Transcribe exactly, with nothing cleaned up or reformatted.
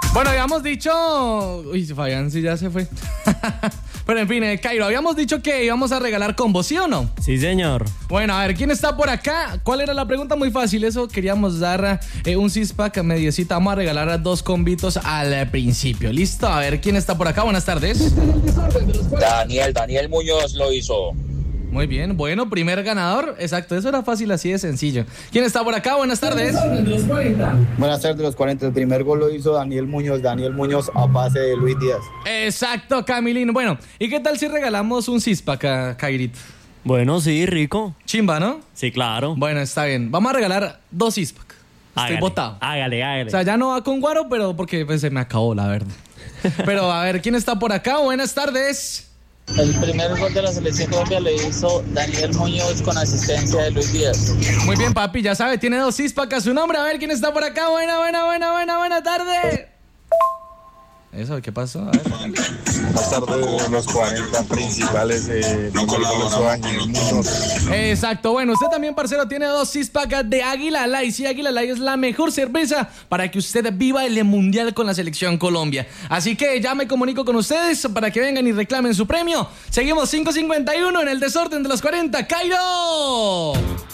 Bueno, habíamos dicho... Uy, Fabián, sí ya se fue. Pero en fin, eh, Cairo, habíamos dicho que íbamos a regalar combos, ¿sí o no? Sí, señor. Bueno, a ver, ¿quién está por acá? ¿Cuál era la pregunta? Muy fácil, eso queríamos dar eh, un six-pack mediecita. Vamos a regalar dos combitos al principio. ¿Listo? A ver, ¿quién está por acá? Buenas tardes. Daniel, Daniel Muñoz lo hizo. Muy bien, bueno, primer ganador. Exacto, eso era fácil, así de sencillo. ¿Quién está por acá? Buenas tardes. Buenas tardes, los cuarenta. El primer gol lo hizo Daniel Muñoz. Daniel Muñoz a pase de Luis Díaz. Exacto, Camilín. Bueno, ¿y qué tal si regalamos un six-pack a Kairit? Bueno, sí, rico. Chimba, ¿no? Sí, claro. Bueno, está bien. Vamos a regalar dos six-pack. Estoy Hágale, botado. Hágale, hágale. O sea, ya no va con Guaro, pero porque pues, se me acabó, la verdad. Pero a ver, ¿quién está por acá? Buenas tardes. El primer gol de la selección Colombia lo hizo Daniel Muñoz con asistencia de Luis Díaz. Muy bien, papi, ya sabe, tiene dos six-pack a su nombre. A ver, ¿quién está por acá? Buena, buena, buena, buena, buena tarde. ¿Eso? ¿Qué pasó? A ver. Buenas tardes, los cuarenta principales de Daniel Muñoz. Exacto, bueno, usted también, parcero, tiene dos six-pack de Águila Light. Sí, Águila Light es la mejor cerveza para que usted viva el Mundial con la selección Colombia. Así que ya me comunico con ustedes para que vengan y reclamen su premio. Seguimos cinco cincuenta y uno en el desorden de los cuarenta. ¡Cairo!